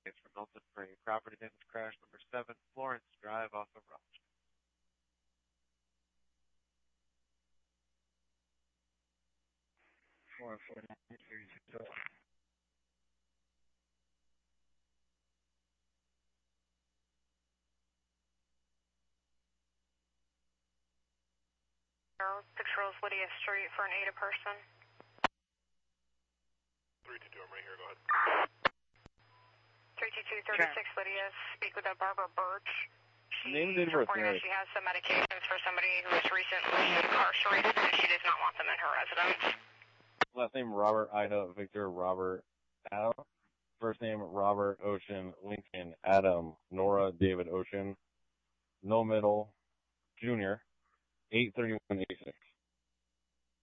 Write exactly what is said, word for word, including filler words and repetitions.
It's from Milton for a property damage crash number seven, Florence Drive off of Rochester. four four nine three two. six Rose Lydia Street for an A D A person. three two two, I'm right here, go ahead. three two two, thirty-six Lydia, speak with a Barbara Birch. She Name's is reporting that she has some medications for somebody who was recently incarcerated and she does not want them in her residence. Last name Robert Ida Victor Robert Adam. First name Robert Ocean Lincoln Adam Nora David Ocean. No middle. Junior. eight thirty-one eighty-six.